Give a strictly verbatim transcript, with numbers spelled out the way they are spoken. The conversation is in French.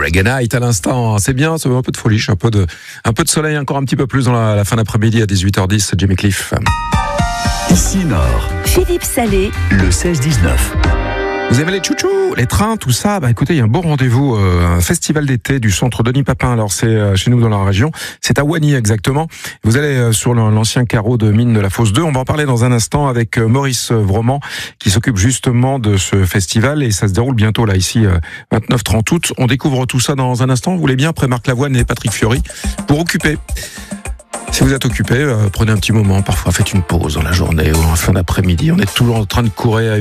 Reggae Night à l'instant, c'est bien, c'est un peu de folie, un peu de, un peu de soleil, encore un petit peu plus dans la, la fin d'après-midi à dix-huit heures dix, Jimmy Cliff. Ici Nord, Philippe Salé, le seize dix-neuf. Vous aimez les chouchous, les trains, tout ça? Bah écoutez, il y a un beau rendez-vous, euh, un festival d'été du centre Denis Papin. Alors c'est euh, chez nous dans la région, c'est à Wany exactement. Vous allez euh, sur l'ancien carreau de mine de la Fosse deux. On va en parler dans un instant avec euh, Maurice Vroman qui s'occupe justement de ce festival et ça se déroule bientôt là ici euh, vingt-neuf trente août. On découvre tout ça dans un instant. Vous voulez bien après Marc Lavoine et Patrick Fiori pour occuper. Si vous êtes occupé, euh, prenez un petit moment. Parfois faites une pause dans la journée ou en fin d'après-midi. On est toujours en train de courir.